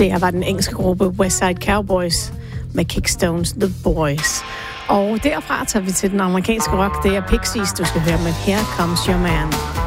Det her var den engelske gruppe Westside Cowboys med Kickstones The Boys. Og derfra tager vi til den amerikanske rock. Det er Pixies, du skal høre med Here Comes Your Man.